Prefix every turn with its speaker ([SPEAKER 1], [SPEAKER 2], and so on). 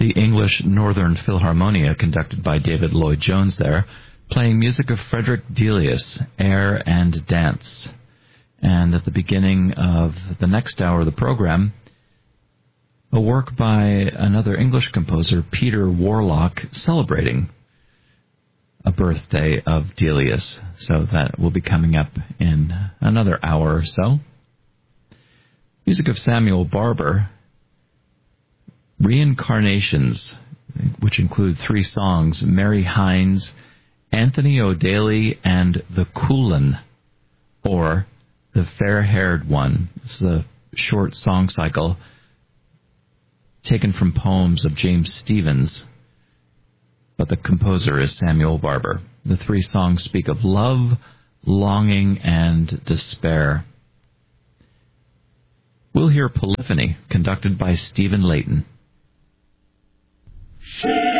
[SPEAKER 1] the English Northern Philharmonia, conducted by David Lloyd-Jones there, playing music of Frederick Delius, Air and Dance. And at the beginning of the next hour of the program, a work by another English composer, Peter Warlock, celebrating a birthday of Delius. So that will be coming up in another hour or so. Music of Samuel Barber, Reincarnations, which include 3 songs, Mary Hines, Anthony O'Daly, and The Coolin, or The Fair-Haired One. This is a short song cycle taken from poems of James Stephens, but the composer is Samuel Barber. The 3 songs speak of love, longing, and despair. We'll hear Polyphony, conducted by Stephen Layton.
[SPEAKER 2] She